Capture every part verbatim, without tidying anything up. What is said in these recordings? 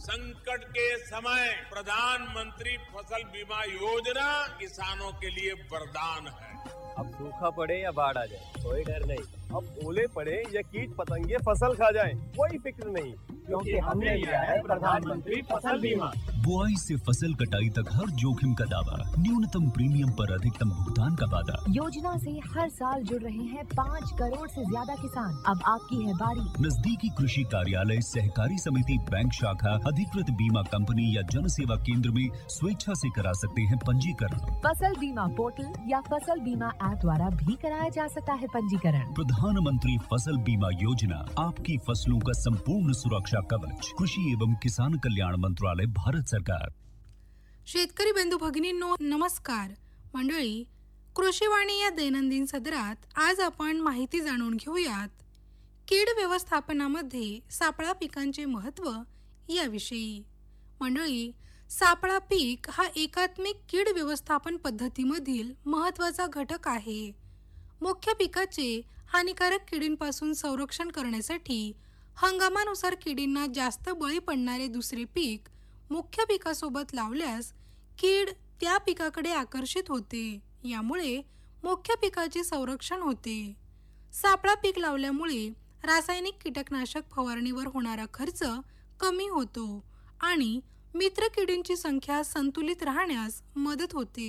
संकट के समय प्रधानमंत्री फसल बीमा योजना किसानों के लिए वरदान है। अब सूखा पड़े या बाढ़ आ जाए कोई डर नहीं। अब ओले पड़े या कीट पतंगे फसल खा जाए कोई फिक्र नहीं, क्योंकि हमने लिया है प्रधानमंत्री फसल बीमा। बुआई से फसल कटाई तक हर जोखिम का दावा, न्यूनतम प्रीमियम पर अधिकतम भुगतान का वादा। योजना से हर साल जुड़ रहे हैं पाँच करोड़ से ज्यादा किसान। अब आपकी है बारी। नजदीकी कृषि कार्यालय, सहकारी समिति, बैंक शाखा, अधिकृत बीमा कंपनी या जन सेवा केंद्र में स्वेच्छा से करा सकते हैं पंजीकरण। फसल बीमा पोर्टल या फसल बीमा ऐप द्वारा भी कराया जा सकता है पंजीकरण। प्रधानमंत्री फसल बीमा योजना, आपकी फसलों का संपूर्ण सुरक्षा कवच। कृषि एवं किसान कल्याण मंत्रालय, भारत सरकार। शेतकरी बंधू भगिनींनो नमस्कार मंडळी, कृषीवाणी या दैनंदिन सदरात आज आपण माहिती जाणून घेऊयात कीड व्यवस्थापनामध्ये सापळा पिकांचे महत्त्व याविषयी। मंडळी, सापळा पीक हा एकात्मिक कीड व्यवस्थापन पद्धतीमधील महत्त्वाचा घटक आहे। मुख्य पिकाचे हानिकारक किडींपासून संरक्षण करण्यासाठी हंगामानुसार किडींना जास्त बळी पडणारे दुसरे पीक मुख्य पिकासोबत लावल्यास कीड त्या पिकाकडे आकर्षित होते, यामुळे मुख्य पिकाचे संरक्षण होते। सापळा पीक लावल्यामुळे रासायनिक कीटकनाशक फवारणीवर होणारा खर्च कमी होतो आणि मित्र किडींची संख्या संतुलित राहण्यास मदत होते।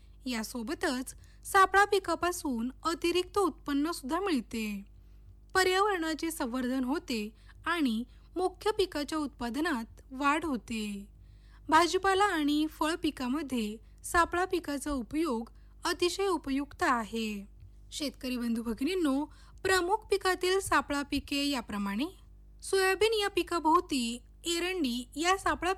यासोबतच सापळा पिकापासून अतिरिक्त उत्पन्न सुद्धा मिळते, पर्यावरणाचे संवर्धन होते आणि मुख्य पिकाच्या उत्पादनात वाढ होते। भाजीपाला आणि फळ पिकामध्ये सापळा पिकाचा उपयोग अतिशय उपयुक्त आहे। शेतकरी बंधू भगिनींनो, प्रमुख पिकातील सापळा पिके याप्रमाणे: सोयाबीन या पिकाभोवती एरंडी या सापळा